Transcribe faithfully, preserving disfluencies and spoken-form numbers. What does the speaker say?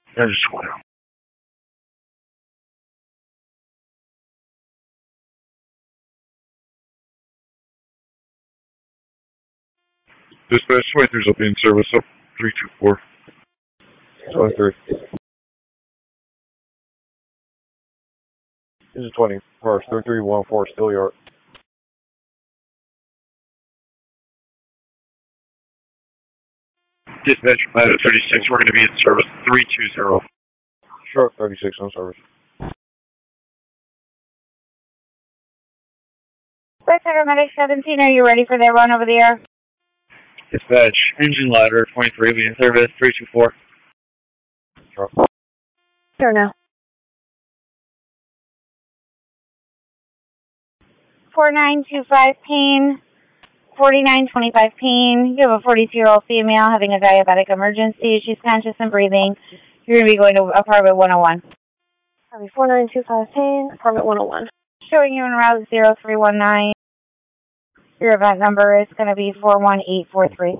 I just want to. Dispatch twenty-three's up in service up three two four. twenty-three. This is twenty-first, three three one four, Still Yard. Dispatch Ladder thirty-six, we're going to be in service three two zero. Shark thirty-six on service. Flight Center Medic seventeen, are you ready for their run over the air? Dispatch, Engine Ladder twenty-three, be in service three two four. Shark. Sure now. four nine two five pain, forty-nine twenty-five pain. You have a forty-two-year-old female having a diabetic emergency. She's conscious and breathing. You're going to be going to apartment one oh one. Copy, four nine two five pain, apartment one oh one. Showing you in route zero three one nine. Your event number is going to be four one eight four three.